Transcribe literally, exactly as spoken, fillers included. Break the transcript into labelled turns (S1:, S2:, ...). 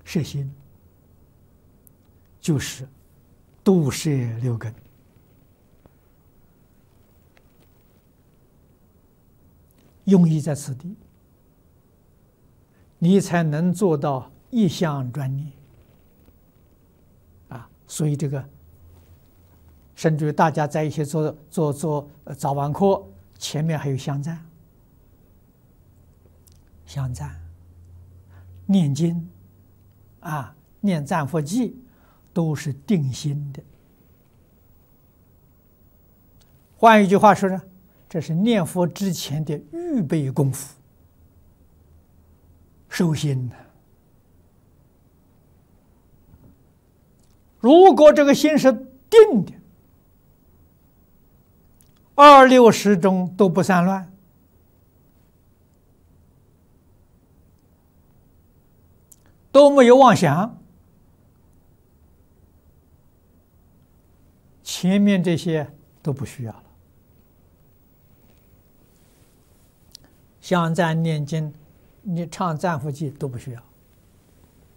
S1: 摄心，就是度摄六根。用意在此地，你才能做到一向专念啊！所以这个，甚至于大家在一起做做做早晚课，前面还有香赞、香赞、念经啊，念赞佛偈，都是定心的。换一句话说呢，这是念佛之前的预备功夫，收心的。如果这个心是定的，二六时中都不散乱，都没有妄想，前面这些都不需要了。香赞念经，你唱赞佛偈都不需要。